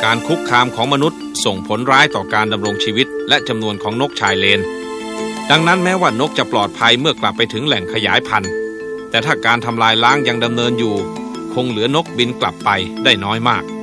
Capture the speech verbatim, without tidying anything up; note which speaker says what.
Speaker 1: การคุกคามของมนุษย์ส่งผลร้ายต่อการดำรงชีวิตและจำนวนของนกชายเลนดังนั้นแม้ว่านกจะปลอดภัยเมื่อกลับไปถึงแหล่งขยายพันธุ์แต่ถ้าการทำลายล้างยังดำเนินอยู่คงเหลือนกบินกลับไปได้น้อยมาก